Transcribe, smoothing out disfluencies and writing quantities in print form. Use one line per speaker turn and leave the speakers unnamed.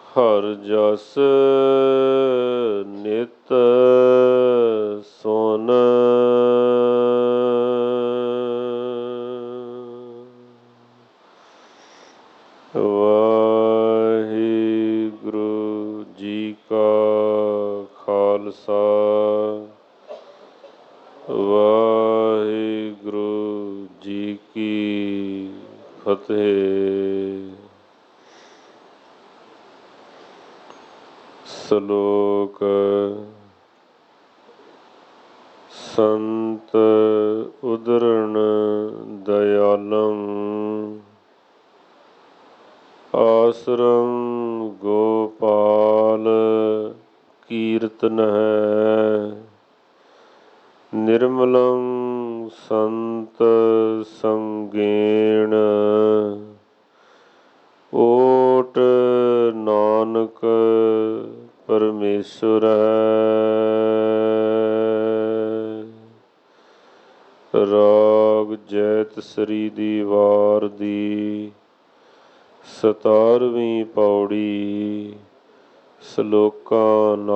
ਹਰ ਜਸ ਨਿਤ ਸੁਨ। ਵਾਹਿਗੁਰੂ ਜੀ ਕਾ ਖਾਲਸਾ, ਵਾਹਿਗੁਰੂ ਜੀ ਕੀ ਫਤਿਹ। ਸ਼ਲੋਕ। ਸੰਤ ਉਦਰਣ ਦਇਆਲੰ, ਆਸਰੰ ਗੋਪਾਲ ਕੀਰਤਨ ਹੈ। ਨਿਰਮਲੰ ਸੰਤ ਸੰਗੇਣ, ਓਟ ਨਾਨਕ ਪਰਮੇਸ਼ਵਰ ਹੈ। ਰਾਗ ਜੈਤ ਸ੍ਰੀ ਦੀ ਵਾਰ ਦੀ 17ਵੀਂ ਪੌੜੀ। ਸ਼ਲੋਕਾਂ